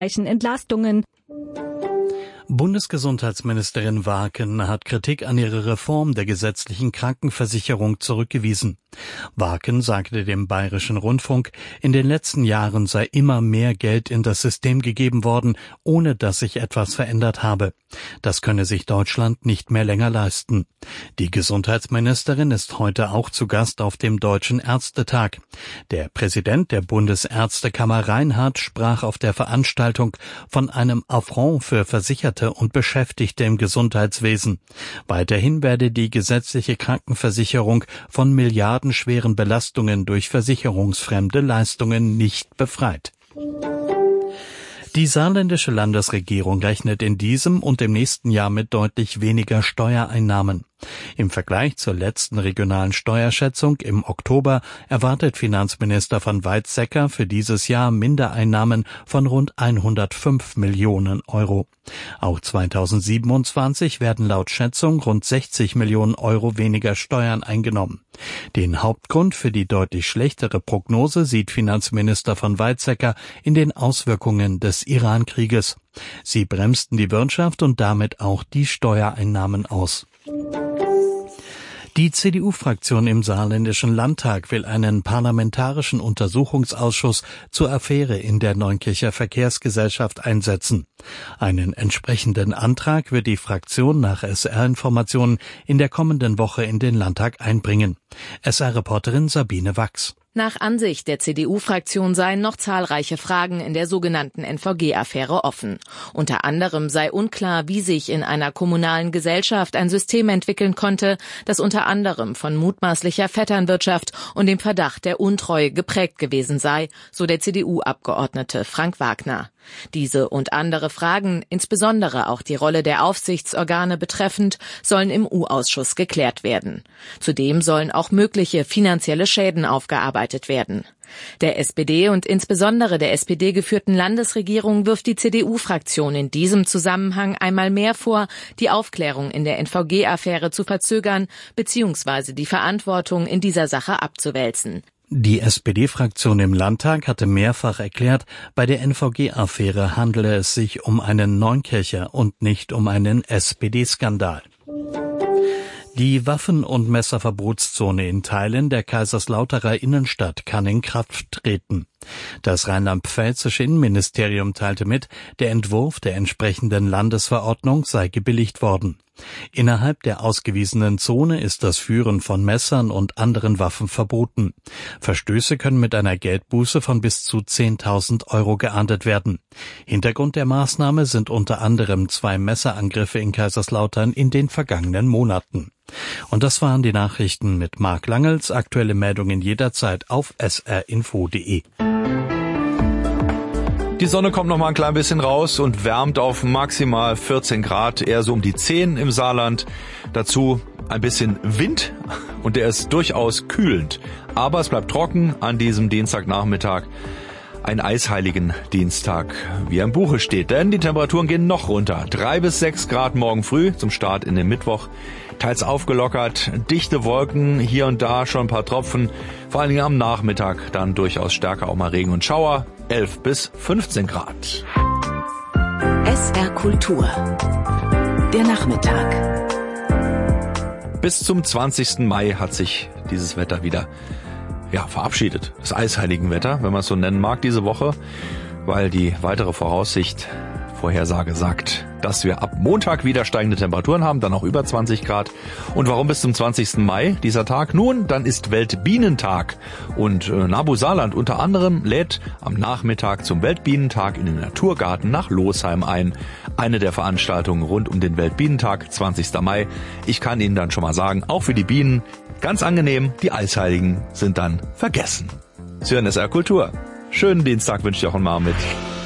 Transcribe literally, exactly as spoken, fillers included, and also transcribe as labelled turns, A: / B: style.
A: Entlastungen.
B: Bundesgesundheitsministerin Warken hat Kritik an ihrer Reform der gesetzlichen Krankenversicherung zurückgewiesen. Warken sagte dem Bayerischen Rundfunk, in den letzten Jahren sei immer mehr Geld in das System gegeben worden, ohne dass sich etwas verändert habe. Das könne sich Deutschland nicht mehr länger leisten. Die Gesundheitsministerin ist heute auch zu Gast auf dem Deutschen Ärztetag. Der Präsident der Bundesärztekammer Reinhardt sprach auf der Veranstaltung von einem Affront für Versicherte und Beschäftigte im Gesundheitswesen. Weiterhin werde die gesetzliche Krankenversicherung von milliardenschweren Belastungen durch versicherungsfremde Leistungen nicht befreit. Die saarländische Landesregierung rechnet in diesem und im nächsten Jahr mit deutlich weniger Steuereinnahmen. Im Vergleich zur letzten regionalen Steuerschätzung im Oktober erwartet Finanzminister van Weizsäcker für dieses Jahr Mindereinnahmen von rund hundertfünf Millionen Euro. Auch zweitausendsiebenundzwanzig werden laut Schätzung rund sechzig Millionen Euro weniger Steuern eingenommen. Den Hauptgrund für die deutlich schlechtere Prognose sieht Finanzminister van Weizsäcker in den Auswirkungen des Iran-Krieges. Sie bremsten die Wirtschaft und damit auch die Steuereinnahmen aus. Die C D U-Fraktion im Saarländischen Landtag will einen parlamentarischen Untersuchungsausschuss zur Affäre in der Neunkircher Verkehrsgesellschaft einsetzen. Einen entsprechenden Antrag wird die Fraktion nach S R-Informationen in der kommenden Woche in den Landtag einbringen. S R-Reporterin Sabine Wachs.
C: Nach Ansicht der C D U-Fraktion seien noch zahlreiche Fragen in der sogenannten N V G-Affäre offen. Unter anderem sei unklar, wie sich in einer kommunalen Gesellschaft ein System entwickeln konnte, das unter anderem von mutmaßlicher Vetternwirtschaft und dem Verdacht der Untreue geprägt gewesen sei, so der C D U-Abgeordnete Frank Wagner. Diese und andere Fragen, insbesondere auch die Rolle der Aufsichtsorgane betreffend, sollen im U-Ausschuss geklärt werden. Zudem sollen auch mögliche finanzielle Schäden aufgearbeitet werden. Der S P D und insbesondere der S P D-geführten Landesregierung wirft die C D U-Fraktion in diesem Zusammenhang einmal mehr vor, die Aufklärung in der N V G-Affäre zu verzögern bzw. die Verantwortung in dieser Sache abzuwälzen.
B: Die S P D-Fraktion im Landtag hatte mehrfach erklärt, bei der N V G-Affäre handele es sich um einen Neunkircher und nicht um einen S P D-Skandal. Die Waffen- und Messerverbotszone in Teilen der Kaiserslauterer Innenstadt kann in Kraft treten. Das rheinland-pfälzische Innenministerium teilte mit, der Entwurf der entsprechenden Landesverordnung sei gebilligt worden. Innerhalb der ausgewiesenen Zone ist das Führen von Messern und anderen Waffen verboten. Verstöße können mit einer Geldbuße von bis zu zehntausend Euro geahndet werden. Hintergrund der Maßnahme sind unter anderem zwei Messerangriffe in Kaiserslautern in den vergangenen Monaten. Und das waren die Nachrichten mit Marc Langels. Aktuelle Meldungen jederzeit auf s r info punkt d e.
D: Die Sonne kommt noch mal ein klein bisschen raus und wärmt auf maximal vierzehn Grad, eher so um die zehn im Saarland. Dazu ein bisschen Wind und der ist durchaus kühlend. Aber es bleibt trocken an diesem Dienstagnachmittag. Ein eisheiligen Dienstag, wie er im Buche steht. Denn die Temperaturen gehen noch runter. Drei bis sechs Grad morgen früh zum Start in den Mittwoch. Teils aufgelockert, dichte Wolken, hier und da schon ein paar Tropfen. Vor allen Dingen am Nachmittag dann durchaus stärker auch mal Regen und Schauer. elf bis fünfzehn Grad.
E: S R Kultur. Der Nachmittag.
D: Bis zum zwanzigsten Mai hat sich dieses Wetter wieder ja, verabschiedet. Das eisheiligen Wetter, wenn man es so nennen mag, diese Woche, weil die weitere Voraussicht, Vorhersage sagt, dass wir ab Montag wieder steigende Temperaturen haben, dann auch über zwanzig Grad. Und warum bis zum zwanzigsten Mai dieser Tag? Nun, dann ist Weltbienentag und äh, Nabu Saarland unter anderem lädt am Nachmittag zum Weltbienentag in den Naturgarten nach Losheim ein. Eine der Veranstaltungen rund um den Weltbienentag, zwanzigsten Mai. Ich kann Ihnen dann schon mal sagen, auch für die Bienen ganz angenehm, die Eisheiligen sind dann vergessen. Sie hören S R Kultur. Schönen Dienstag wünsche ich auch mal mit